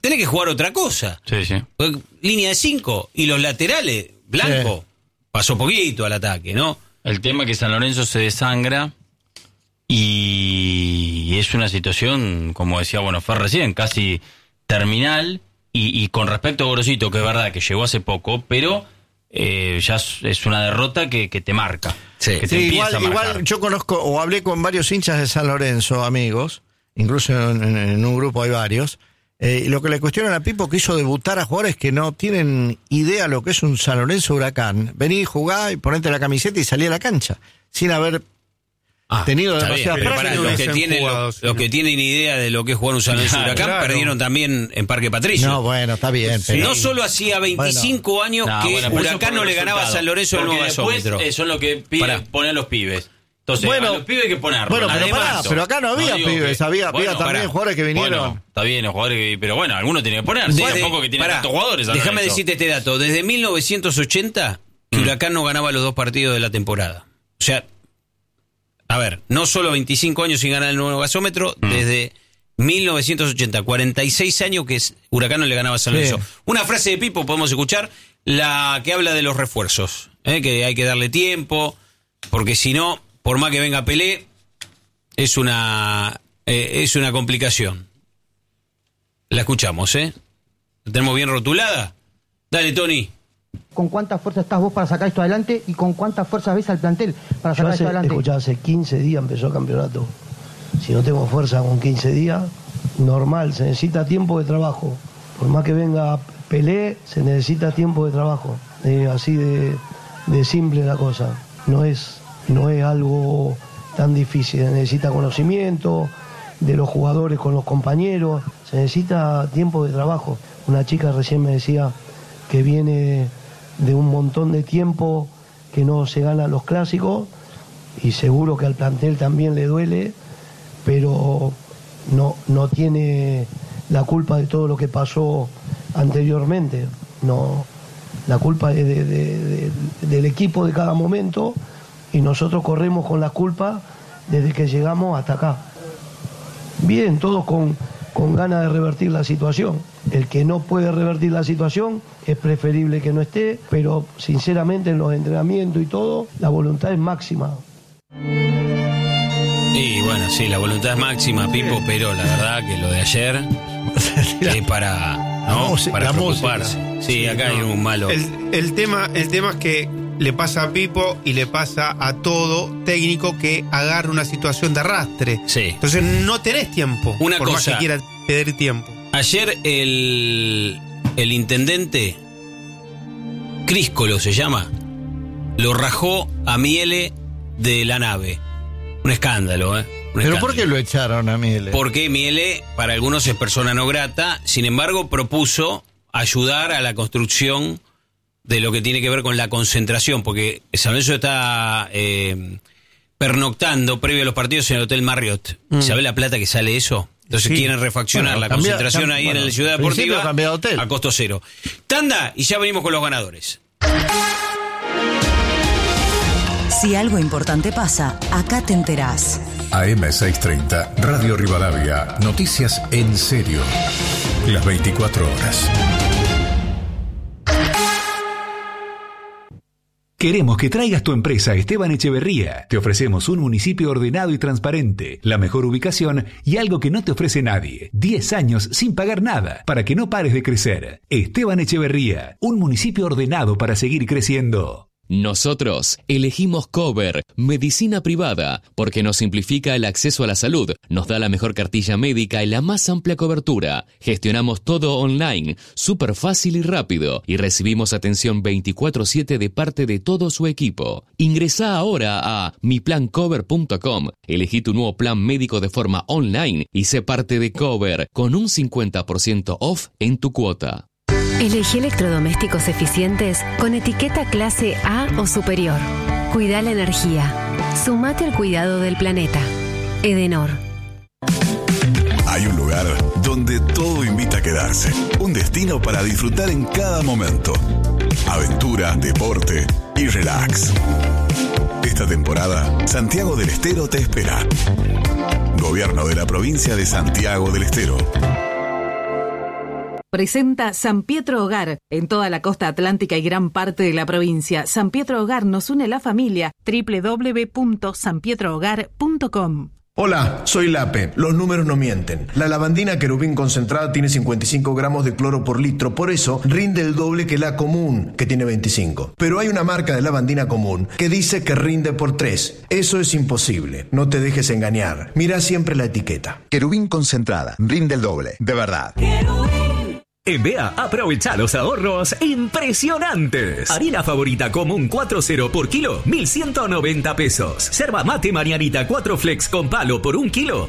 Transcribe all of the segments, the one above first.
tenés que jugar otra cosa. Sí. Línea de 5 y los laterales, Blanco, pasó poquito al ataque, ¿no? El tema es que San Lorenzo se desangra y es una situación, como decía Fer recién, casi terminal. Y con respecto a Gorosito, que es verdad que llegó hace poco, pero ya es una derrota que te marca. Sí. Que te empieza a marcar. Igual yo conozco o hablé con varios hinchas de San Lorenzo, amigos, incluso en un grupo hay varios, y lo que le cuestionan a Pipo que hizo debutar a jugadores que no tienen idea lo que es un San Lorenzo Huracán. Vení, jugá y ponete la camiseta y salí a la cancha, sin haber tenido demasiadas prácticas. Los que tienen idea de lo que es jugar un San Lorenzo Huracán perdieron también en Parque Patricio. No, bueno, está bien. Pero... No solo hacía 25 años que Huracán no le ganaba a San Lorenzo en el nuevo gasómetro. Son lo que ponen los pibes. Entonces, bueno, a los pibes hay que ponerlos. Bueno, Además, pero acá no había pibes, había también jugadores que vinieron. Bueno, está bien, los jugadores pero bueno, algunos tienen que ponerse. Tampoco que tienen tantos jugadores. Déjame decirte este dato. Desde 1980, Huracán no ganaba los 2 partidos de la temporada. O sea, a ver, no solo 25 años sin ganar el nuevo gasómetro, desde 1980, 46 años que Huracán no le ganaba a San Lorenzo. Una frase de Pipo podemos escuchar, la que habla de los refuerzos, que hay que darle tiempo, porque si no, por más que venga Pelé, es una complicación. La escuchamos, ¿La tenemos bien rotulada? Dale, Tony. ¿Con cuánta fuerza estás vos para sacar esto adelante y con cuánta fuerza ves al plantel para sacar esto adelante? Escuchá, hace 15 días empezó el campeonato. Si no tengo fuerza con 15 días, normal, se necesita tiempo de trabajo. Por más que venga Pelé, se necesita tiempo de trabajo. Así de simple la cosa. No es algo tan difícil. Se necesita conocimiento de los jugadores con los compañeros. Se necesita tiempo de trabajo. Una chica recién me decía que viene de un montón de tiempo que no se ganan los clásicos y seguro que al plantel también le duele, pero no tiene la culpa de todo lo que pasó anteriormente. No, la culpa es del equipo de cada momento y nosotros corremos con la culpa desde que llegamos hasta acá. Bien, todos con ganas de revertir la situación. El que no puede revertir la situación es preferible que no esté, pero sinceramente en los entrenamientos y todo, la voluntad es máxima. Y bueno, sí, la voluntad es máxima, Pipo, pero la verdad que lo de ayer es para preocuparse. Sí, acá hay un malo. El tema es que le pasa a Pipo y le pasa a todo técnico que agarra una situación de arrastre. Sí. Entonces no tenés tiempo, una por cosa, más que quieras pedir tiempo. Ayer el intendente, Críscolo se llama, lo rajó a Miele de la nave. Un escándalo, ¿Pero por qué lo echaron a Miele? Porque Miele, para algunos, es persona no grata, sin embargo, propuso ayudar a la construcción de lo que tiene que ver con la concentración, porque San Lorenzo está pernoctando previo a los partidos en el Hotel Marriott. ¿Sabe la plata que sale eso? Entonces quieren refaccionar la concentración ahí en la Ciudad Deportiva a costo cero. Tanda y ya venimos con los ganadores. Si algo importante pasa, acá te enterás. AM630, Radio Rivadavia, noticias en serio. Las 24 horas. Queremos que traigas tu empresa a Esteban Echeverría. Te ofrecemos un municipio ordenado y transparente, la mejor ubicación y algo que no te ofrece nadie. 10 años sin pagar nada, para que no pares de crecer. Esteban Echeverría, un municipio ordenado para seguir creciendo. Nosotros elegimos Cover, medicina privada, porque nos simplifica el acceso a la salud, nos da la mejor cartilla médica y la más amplia cobertura. Gestionamos todo online, súper fácil y rápido, y recibimos atención 24/7 de parte de todo su equipo. Ingresá ahora a miplancover.com, elegí tu nuevo plan médico de forma online y sé parte de Cover, con un 50% off en tu cuota. Elegí electrodomésticos eficientes con etiqueta clase A o superior. Cuida la energía. Sumate al cuidado del planeta. Edenor. Hay un lugar donde todo invita a quedarse. Un destino para disfrutar en cada momento. Aventura, deporte y relax. Esta temporada, Santiago del Estero te espera. Gobierno de la provincia de Santiago del Estero. presenta San Pietro Hogar en toda la costa atlántica y gran parte de la provincia. San Pietro Hogar nos une la familia. www.sanpietrohogar.com. Hola, soy Lape. Los números no mienten. La lavandina Querubín concentrada tiene 55 gramos de cloro por litro, por eso rinde el doble que la común, que tiene 25. Pero hay una marca de lavandina común que dice que rinde por 3. Eso es imposible. No te dejes engañar. Mira siempre la etiqueta. Querubín concentrada, rinde el doble, de verdad. En BEA, aprovecha los ahorros impresionantes. Harina favorita común 4.0 por kilo, 1.190 pesos. Yerba mate Marianita 4 flex con palo por 1 kilo,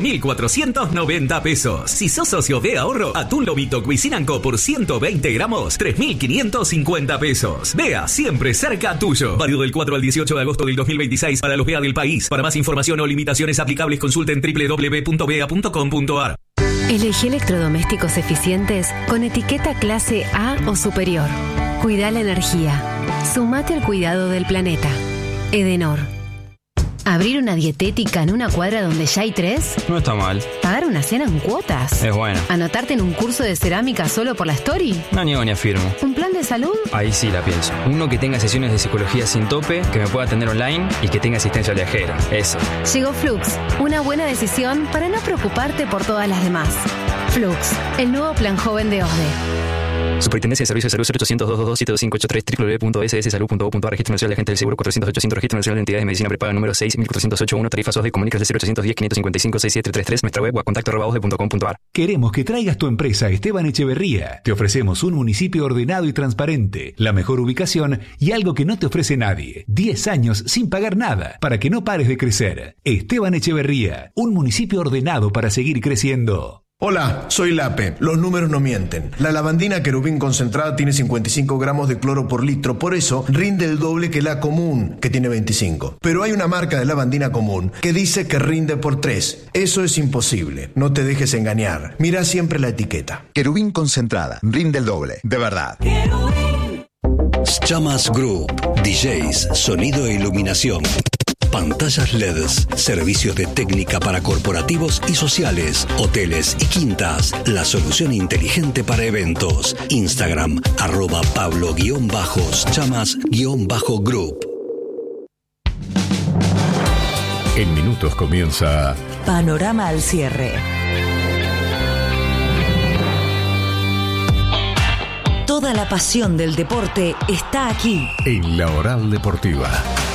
4.490 pesos. Si sos socio de ahorro, atún lobito Cuisinanco por 120 gramos, 3.550 pesos. BEA, siempre cerca tuyo. Válido del 4 al 18 de agosto del 2026 para los BEA del país. Para más información o limitaciones aplicables, consulten www.bea.com.ar. Elegí electrodomésticos eficientes con etiqueta clase A o superior. Cuida la energía. Sumate al cuidado del planeta. Edenor. ¿Abrir una dietética en una cuadra donde ya hay 3? No está mal. ¿Pagar una cena en cuotas? Es bueno. ¿Anotarte en un curso de cerámica solo por la story? No niego ni afirmo. ¿Un plan de salud? Ahí sí la pienso. Uno que tenga sesiones de psicología sin tope, que me pueda atender online y que tenga asistencia viajera. Eso. Llegó Flux. Una buena decisión para no preocuparte por todas las demás. Flux, el nuevo plan joven de OSDE. Superintendencia de Servicios de Salud 0800-222-7583 www.sssalud.gov.ar. Registro Nacional de Agentes del Seguro 400-800. Registro Nacional de Entidades de Medicina Prepaga número 6.408.1. Tarifas OSDE. Comunicas de 0810-555-6733. Nuestra web @contacto@osde.com.ar. Queremos que traigas tu empresa a Esteban Echeverría. Te ofrecemos un municipio ordenado y transparente, la mejor ubicación y algo que no te ofrece nadie. 10 años sin pagar nada para que no pares de crecer. Esteban Echeverría, un municipio ordenado para seguir creciendo. Hola, soy Lape. Los números no mienten. La lavandina Querubín concentrada tiene 55 gramos de cloro por litro, por eso rinde el doble que la común, que tiene 25. Pero hay una marca de lavandina común que dice que rinde por 3. Eso es imposible. No te dejes engañar. Mira siempre la etiqueta. Querubín concentrada, rinde el doble, de verdad. Chamas Group, DJs, sonido e iluminación. Pantallas LEDs, servicios de técnica para corporativos y sociales, hoteles y quintas. La solución inteligente para eventos. Instagram, @Pablo_Chamas_Group. En minutos comienza Panorama al cierre. Toda la pasión del deporte está aquí. en La Oral Deportiva.